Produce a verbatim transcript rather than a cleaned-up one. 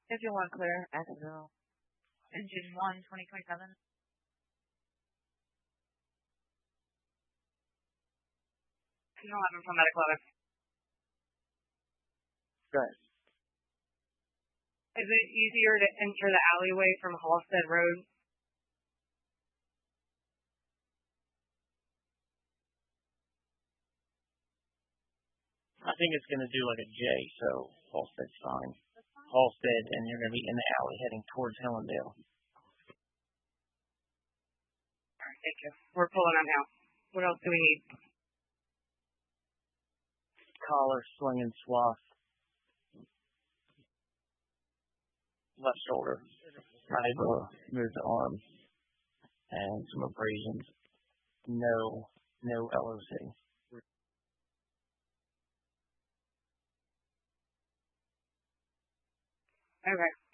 If you want clear, Asheville. Engine one, twenty twenty-seven. Engine eleven from Medic eleven. Good. Is it easier to enter the alleyway from Halstead Road? I think it's going to do like a J, so Halstead's fine. Halstead, and you're going to be in the alley heading towards Hellendale. All right, thank you. We're pulling up now. What else do we need? Collar, sling, and swath. Left shoulder. Eyebrow, move the arm. And some abrasions. No, no L O C. Okay.